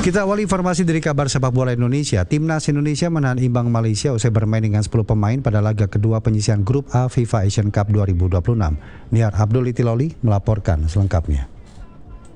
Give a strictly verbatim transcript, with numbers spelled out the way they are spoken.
Kita awali informasi dari kabar sepak bola Indonesia. Timnas Indonesia menahan imbang Malaysia usai bermain dengan sepuluh pemain pada laga kedua penyisihan Grup A FIFA Asian Cup dua ribu dua puluh enam. Niar Abdul Itiloli melaporkan selengkapnya.